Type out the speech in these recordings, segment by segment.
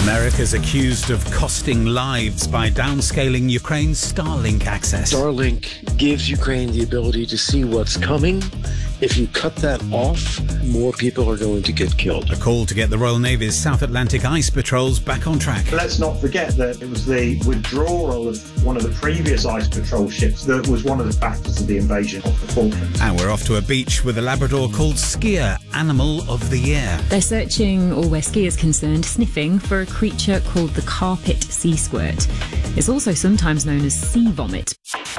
America's accused of costing lives by downscaling Ukraine's Starlink access. Starlink gives Ukraine the ability to see what's coming. If you cut that off, more people are going to get killed. A call to get the Royal Navy's South Atlantic ice patrols back on track. Let's not forget that it was the withdrawal of one of the previous ice patrol ships that was one of the factors of the invasion of the Falklands. And we're off to a beach with a Labrador called Skier, Animal of the Year. They're searching, or where skiers concerned, sniffing for a creature called the carpet sea squirt. It's also sometimes known as sea vomit.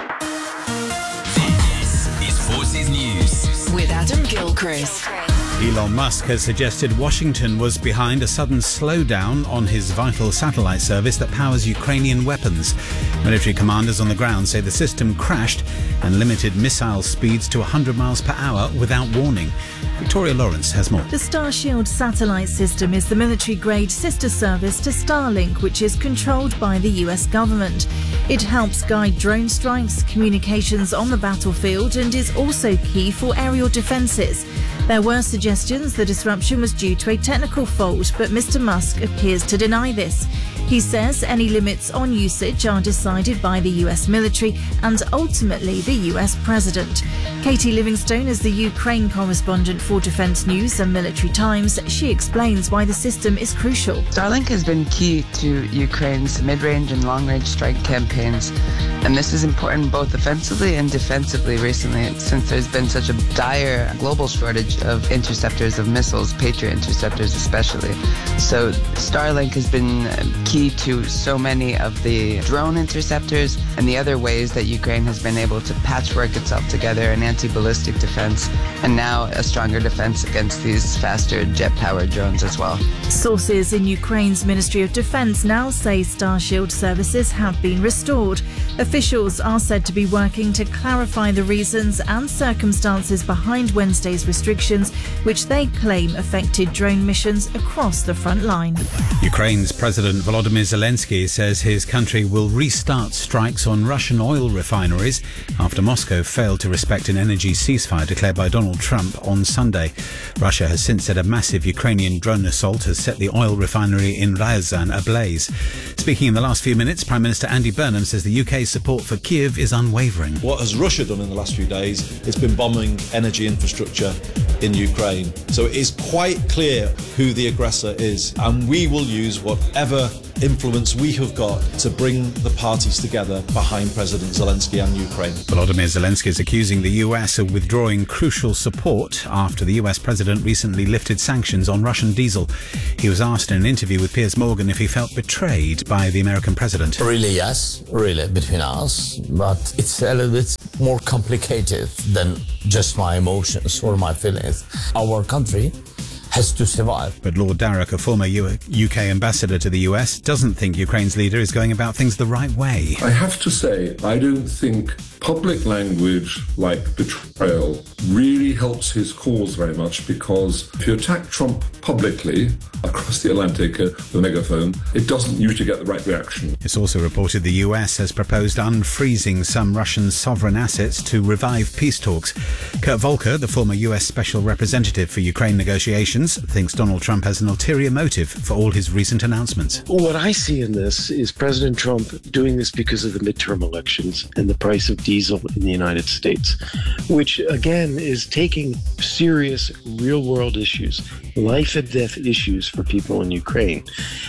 This is Forces News with Adam Gilchrist. Elon Musk has suggested Washington was behind a sudden slowdown on his vital satellite service that powers Ukrainian weapons. Military commanders on the ground say the system crashed and limited missile speeds to 100 miles per hour without warning. Victoria Lawrence has more. The Starshield satellite system is the military-grade sister service to Starlink, which is controlled by the US government. It helps guide drone strikes, communications on the battlefield, and is also key for aerial defences. There were suggestions the disruption was due to a technical fault, but Mr. Musk appears to deny this. He says any limits on usage are decided by the US military and ultimately the US president. Katie Livingstone is the Ukraine correspondent for Defence News and Military Times. She explains why the system is crucial. Starlink has been key to Ukraine's mid-range and long-range strike campaigns, and this is important both offensively and defensively recently, since there's been such a dire global shortage of interceptors of missiles, Patriot interceptors especially. So Starlink has been key to so many of the drone interceptors and the other ways that Ukraine has been able to patchwork itself together in anti-ballistic defense, and now a stronger defense against these faster jet-powered drones as well. Sources in Ukraine's Ministry of Defense now say Starshield services have been restored. Officials are said to be working to clarify the reasons and circumstances behind Wednesday's restrictions, which they claim affected drone missions across the front line. Ukraine's President Volodymyr Zelensky says his country will restart strikes on Russian oil refineries after Moscow failed to respect an energy ceasefire declared by Donald Trump on Sunday. Russia has since said a massive Ukrainian drone assault has set the oil refinery in Ryazan ablaze. Speaking in the last few minutes, Prime Minister Andy Burnham says the UK's support for Kyiv is unwavering. What has Russia done in the last few days? It's been bombing energy infrastructure in Ukraine. So it is quite clear who the aggressor is, and we will use whatever influence we have got to bring the parties together behind President Zelensky and Ukraine. Volodymyr Zelensky is accusing the US of withdrawing crucial support after the US president recently lifted sanctions on Russian diesel. He was asked in an interview with Piers Morgan if he felt betrayed by the American president. Really, yes, really, between us, but it's a little bit more complicated than just my emotions or my feelings. Our country has to survive. But Lord Darroch, a former UK ambassador to the US, doesn't think Ukraine's leader is going about things the right way. I have to say, I don't think public language like betrayal really helps his cause very much, because if you attack Trump publicly across the Atlantic with a megaphone, it doesn't usually get the right reaction. It's also reported the US has proposed unfreezing some Russian sovereign assets to revive peace talks. Kurt Volker, the former US special representative for Ukraine negotiations, thinks Donald Trump has an ulterior motive for all his recent announcements. What I see in this is President Trump doing this because of the midterm elections and the price of diesel in the United States, which again is taking serious real-world issues, life and death issues for people in Ukraine,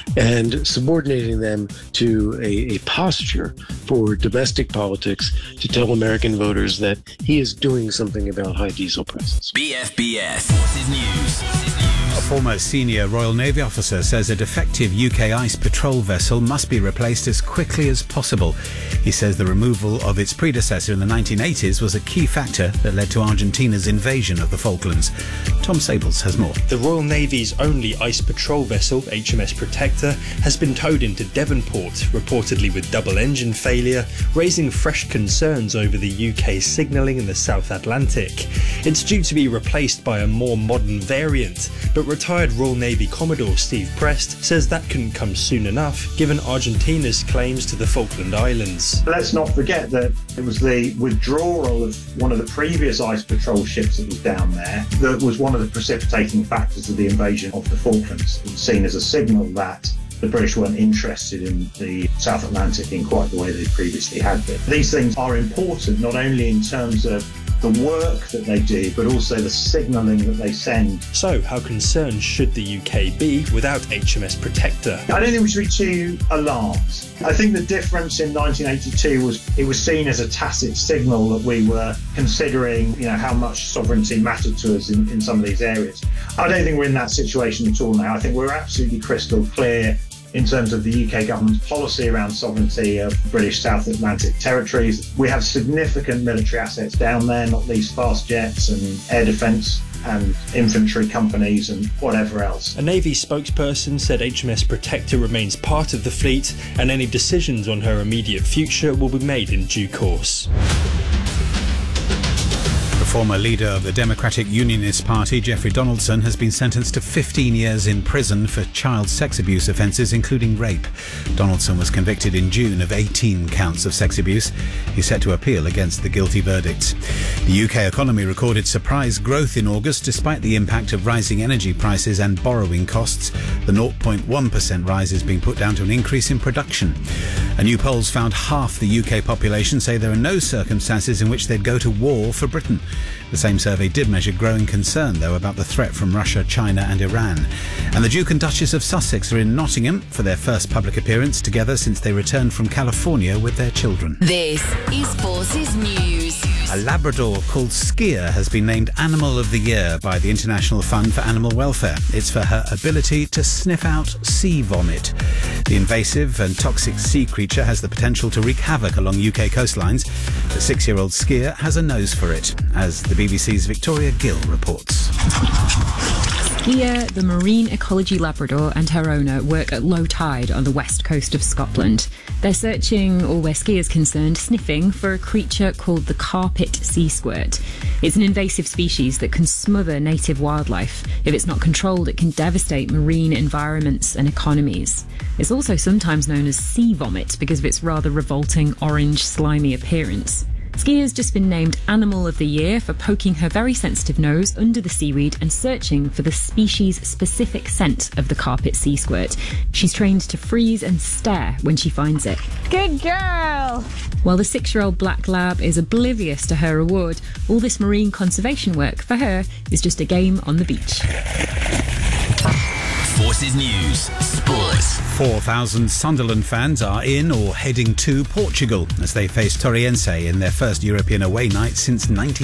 and subordinating them to a posture for domestic politics to tell American voters that he is doing something about high diesel prices. BFBS Forces News. A former senior Royal Navy officer says a defective UK ice patrol vessel must be replaced as quickly as possible. He says the removal of its predecessor in the 1980s was a key factor that led to Argentina's invasion of the Falklands. Tom Sables has more. The Royal Navy's only ice patrol vessel, HMS Protector, has been towed into Devonport, reportedly with double engine failure, raising fresh concerns over the UK's signalling in the South Atlantic. It's due to be replaced by a more modern variant, but retired Royal Navy Commodore Steve Prest says that couldn't come soon enough, given Argentina's claims to the Falkland Islands. Let's not forget that it was the withdrawal of one of the previous ice patrol ships that was down there that was one of the precipitating factors of the invasion of the Falklands. It was seen as a signal that the British weren't interested in the South Atlantic in quite the way they previously had been. These things are important not only in terms of the work that they do, but also the signalling that they send. So, how concerned should the UK be without HMS Protector? I don't think we should be too alarmed. I think the difference in 1982 was it was seen as a tacit signal that we were considering, how much sovereignty mattered to us in some of these areas. I don't think we're in that situation at all now. I think we're absolutely crystal clear in terms of the UK government's policy around sovereignty of British South Atlantic territories. We have significant military assets down there, not least fast jets and air defence and infantry companies and whatever else. A Navy spokesperson said HMS Protector remains part of the fleet and any decisions on her immediate future will be made in due course. The former leader of the Democratic Unionist Party, Jeffrey Donaldson, has been sentenced to 15 years in prison for child sex abuse offences, including rape. Donaldson was convicted in June of 18 counts of sex abuse. He's set to appeal against the guilty verdicts. The UK economy recorded surprise growth in August despite the impact of rising energy prices and borrowing costs. The 0.1% rise is being put down to an increase in production. A new polls found half the UK population say there are no circumstances in which they'd go to war for Britain. The same survey did measure growing concern, though, about the threat from Russia, China and Iran. And the Duke and Duchess of Sussex are in Nottingham for their first public appearance together since they returned from California with their children. This is Forces News. A Labrador called Skier has been named Animal of the Year by the International Fund for Animal Welfare. It's for her ability to sniff out sea vomit. The invasive and toxic sea creature has the potential to wreak havoc along UK coastlines. The 6-year-old Skier has a nose for it, as the BBC's Victoria Gill reports. Skier, the marine ecology Labrador, and her owner work at low tide on the west coast of Scotland. They're searching, or where Skier's concerned, sniffing for a creature called the carpet sea squirt. It's an invasive species that can smother native wildlife. If it's not controlled, it can devastate marine environments and economies. It's also sometimes known as sea vomit because of its rather revolting orange, slimy appearance. Skier's just been named Animal of the Year for poking her very sensitive nose under the seaweed and searching for the species-specific scent of the carpet sea squirt. She's trained to freeze and stare when she finds it. Good girl! While the 6-year-old black lab is oblivious to her award, all this marine conservation work for her is just a game on the beach. Forces News Sports. 4,000 Sunderland fans are in or heading to Portugal as they face Torriense in their first European away night since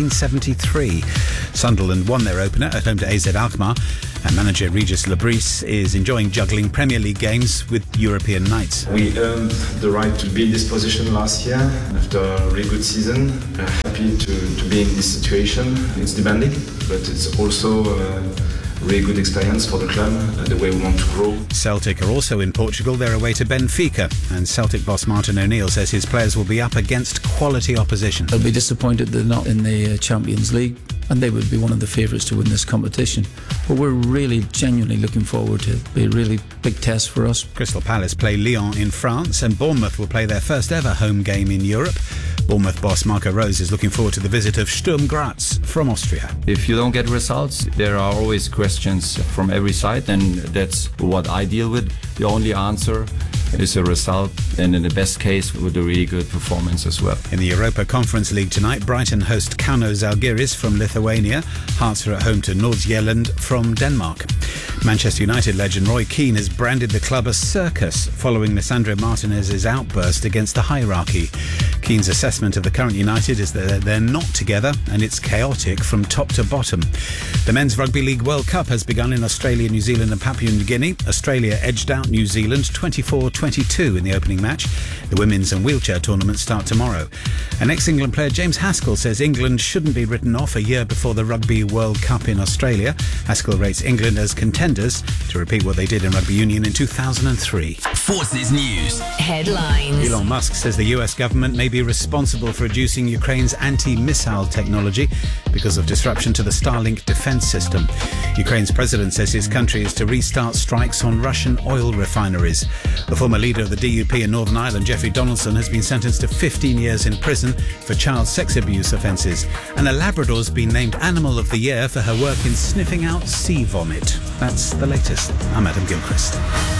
1973. Sunderland won their opener at home to AZ Alkmaar, and manager Regis Lebris is enjoying juggling Premier League games with European nights. We earned the right to be in this position last year after a really good season. Happy to be in this situation. It's demanding, but it's also really good experience for the club and the way we want to grow. Celtic are also in Portugal. They're away to Benfica, and Celtic boss Martin O'Neill says his players will be up against quality opposition. They'll be disappointed they're not in the Champions League, and they would be one of the favourites to win this competition. But we're really genuinely looking forward to it. It'll be a really big test for us. Crystal Palace play Lyon in France, and Bournemouth will play their first ever home game in Europe. Bournemouth boss Marco Rose is looking forward to the visit of Sturm Graz from Austria. If you don't get results, there are always questions from every side, and that's what I deal with. The only answer is a result, and in the best case with a really good performance as well. In the Europa Conference League tonight, Brighton host Kauno Žalgiris from Lithuania. Hearts are at home to Nordsjælland from Denmark. Manchester United legend Roy Keane has branded the club a circus following Lisandro Martinez's outburst against the hierarchy. Keane's assessment of the current United is that they're not together and it's chaotic from top to bottom. The Men's Rugby League World Cup has begun in Australia, New Zealand and Papua New Guinea. Australia edged out New Zealand 24-22 in the opening match. The women's and wheelchair tournaments start tomorrow. And ex-England player James Haskell says England shouldn't be written off a year before the Rugby World Cup in Australia. Haskell rates England as contenders to repeat what they did in rugby union in 2003. Forces News Headlines. Elon Musk says the US government may be responsible for reducing Ukraine's anti-missile technology because of disruption to the Starlink defense system. Ukraine's president says his country is to restart strikes on Russian oil refineries. The former leader of the DUP in Northern Ireland, Jeffrey Donaldson, has been sentenced to 15 years in prison for child sex abuse offences. And a Labrador's been named Animal of the Year for her work in sniffing out sea vomit. That's the latest. I'm Adam Gilchrist.